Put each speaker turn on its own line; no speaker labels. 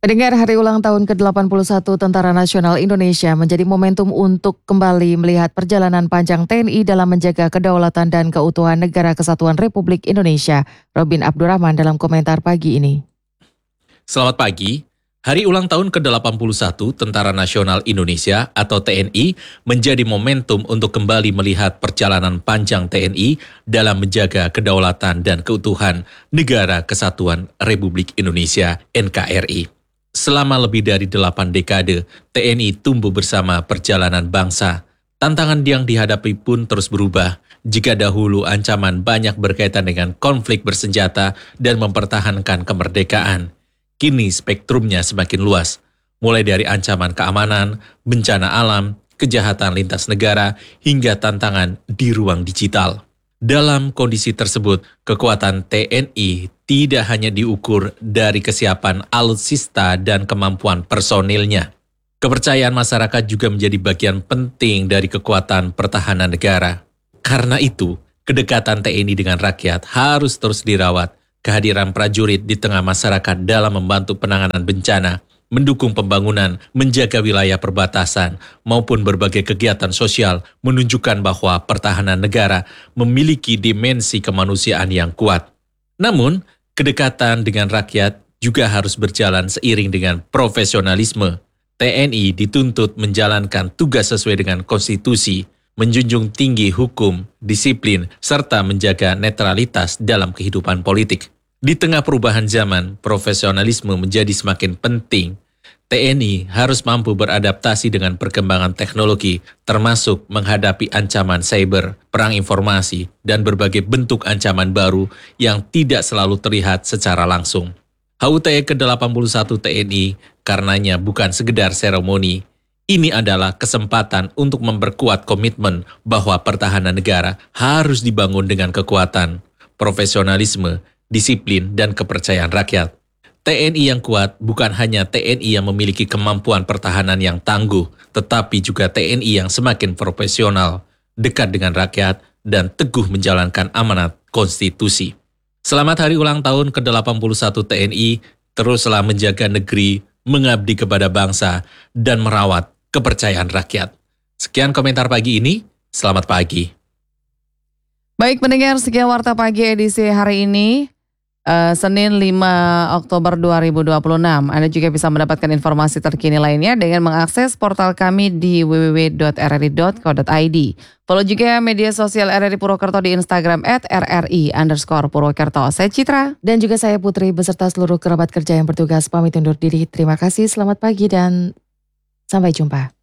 Pendengar, hari ulang tahun ke-81 Tentara Nasional Indonesia menjadi momentum untuk kembali melihat perjalanan panjang TNI dalam menjaga kedaulatan dan keutuhan Negara Kesatuan Republik Indonesia. Robin Abdurrahman dalam komentar pagi ini.
Selamat pagi. Hari ulang tahun ke-81 Tentara Nasional Indonesia atau TNI menjadi momentum untuk kembali melihat perjalanan panjang TNI dalam menjaga kedaulatan dan keutuhan Negara Kesatuan Republik Indonesia (NKRI). Selama lebih dari 8 dekade, TNI tumbuh bersama perjalanan bangsa. Tantangan yang dihadapi pun terus berubah. Jika dahulu ancaman banyak berkaitan dengan konflik bersenjata dan mempertahankan kemerdekaan, kini spektrumnya semakin luas, mulai dari ancaman keamanan, bencana alam, kejahatan lintas negara, hingga tantangan di ruang digital. Dalam kondisi tersebut, kekuatan TNI tidak hanya diukur dari kesiapan alutsista dan kemampuan personilnya. Kepercayaan masyarakat juga menjadi bagian penting dari kekuatan pertahanan negara. Karena itu, kedekatan TNI dengan rakyat harus terus dirawat. Kehadiran prajurit di tengah masyarakat dalam membantu penanganan bencana, mendukung pembangunan, menjaga wilayah perbatasan, maupun berbagai kegiatan sosial menunjukkan bahwa pertahanan negara memiliki dimensi kemanusiaan yang kuat. Namun, kedekatan dengan rakyat juga harus berjalan seiring dengan profesionalisme. TNI dituntut menjalankan tugas sesuai dengan konstitusi, menjunjung tinggi hukum, disiplin, serta menjaga netralitas dalam kehidupan politik. Di tengah perubahan zaman, profesionalisme menjadi semakin penting. TNI harus mampu beradaptasi dengan perkembangan teknologi, termasuk menghadapi ancaman cyber, perang informasi, dan berbagai bentuk ancaman baru yang tidak selalu terlihat secara langsung. HUT ke-81 TNI karenanya bukan sekedar seremoni. Ini adalah kesempatan untuk memperkuat komitmen bahwa pertahanan negara harus dibangun dengan kekuatan, profesionalisme, disiplin, dan kepercayaan rakyat. TNI yang kuat bukan hanya TNI yang memiliki kemampuan pertahanan yang tangguh, tetapi juga TNI yang semakin profesional, dekat dengan rakyat, dan teguh menjalankan amanat konstitusi. Selamat hari ulang tahun ke-81 TNI, teruslah menjaga negeri, mengabdi kepada bangsa, dan merawat kepercayaan rakyat. Sekian komentar pagi ini, selamat pagi.
Baik pendengar, sekian Warta Pagi edisi hari ini. Senin 5 Oktober 2026. Anda juga bisa mendapatkan informasi terkini lainnya dengan mengakses portal kami di www.rri.co.id. Follow juga media sosial RRI Purwokerto di Instagram @RRI_Purwokerto. Saya Citra. Dan juga saya Putri beserta seluruh kerabat kerja yang bertugas pamit undur diri. Terima kasih, selamat pagi dan sampai jumpa.